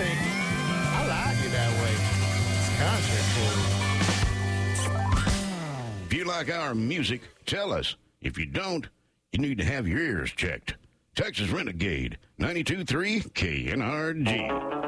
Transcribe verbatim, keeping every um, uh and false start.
way. I like it that way. It's concert cool. If you like our music, tell us. If you don't, you need to have your ears checked. Texas Renegade, ninety-two point three K N R G.